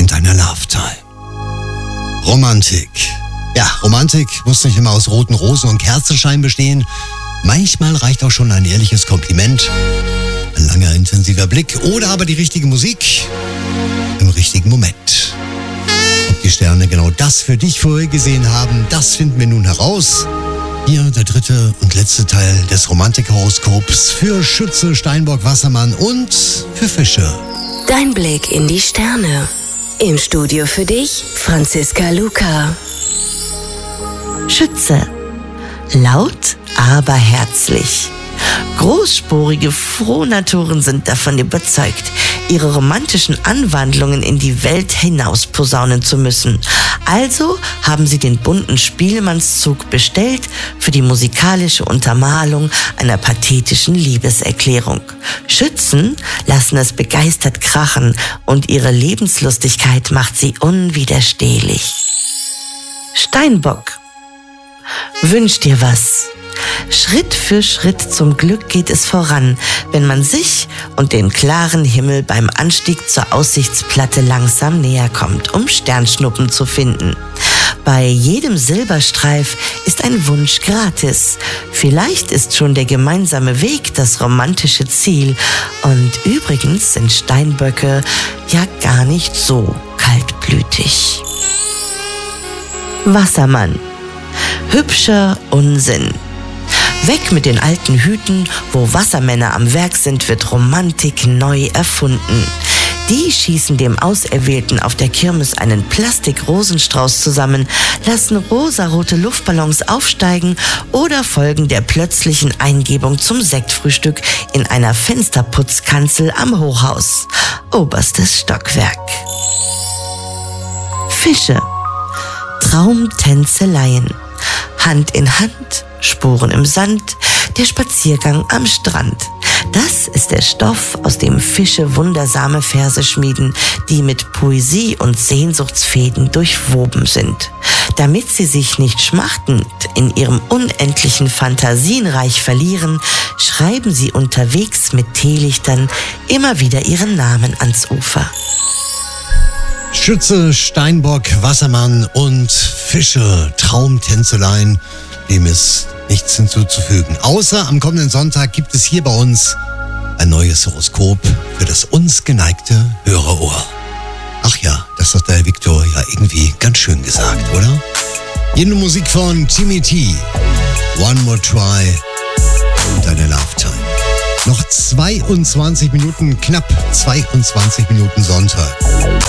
und deiner Love Time. Romantik. Ja, Romantik muss nicht immer aus roten Rosen und Kerzenschein bestehen. Manchmal reicht auch schon ein ehrliches Kompliment, ein langer, intensiver Blick oder aber die richtige Musik im richtigen Moment. Ob die Sterne genau das für dich vorhergesehen haben, das finden wir nun heraus. Hier der dritte und letzte Teil des Romantikhoroskops für Schütze, Steinbock, Wassermann und für Fische. Dein Blick in die Sterne. Im Studio für dich, Franziska Luca. Schütze. Laut, aber herzlich. Großspurige Frohnaturen sind davon überzeugt, ihre romantischen Anwandlungen in die Welt hinaus posaunen zu müssen. Also haben sie den bunten Spielmannszug bestellt für die musikalische Untermalung einer pathetischen Liebeserklärung. Schützen lassen es begeistert krachen und ihre Lebenslustigkeit macht sie unwiderstehlich. Steinbock. Wünsch dir was. Schritt für Schritt zum Glück geht es voran, wenn man sich und den klaren Himmel beim Anstieg zur Aussichtsplatte langsam näher kommt, um Sternschnuppen zu finden. Bei jedem Silberstreif ist ein Wunsch gratis. Vielleicht ist schon der gemeinsame Weg das romantische Ziel. Und übrigens sind Steinböcke ja gar nicht so kaltblütig. Wassermann. Hübscher Unsinn. Weg mit den alten Hüten, wo Wassermänner am Werk sind, wird Romantik neu erfunden. Die schießen dem Auserwählten auf der Kirmes einen Plastikrosenstrauß zusammen, lassen rosarote Luftballons aufsteigen oder folgen der plötzlichen Eingebung zum Sektfrühstück in einer Fensterputzkanzel am Hochhaus. Oberstes Stockwerk. Fische. Traumtänzeleien. Hand in Hand, Spuren im Sand, der Spaziergang am Strand. Das ist der Stoff, aus dem Fische wundersame Verse schmieden, die mit Poesie und Sehnsuchtsfäden durchwoben sind. Damit sie sich nicht schmachtend in ihrem unendlichen Fantasienreich verlieren, schreiben sie unterwegs mit Teelichtern immer wieder ihren Namen ans Ufer. Schütze, Steinbock, Wassermann und Fische, Traumtänzeleien, dem ist nichts hinzuzufügen. Außer am kommenden Sonntag gibt es hier bei uns ein neues Horoskop für das uns geneigte Hörerohr. Ach ja, das hat der Viktor ja irgendwie ganz schön gesagt, oder? Jene Musik von Timmy T, One More Try und deine Love Time. Noch 22 Minuten, knapp 22 Minuten Sonntag.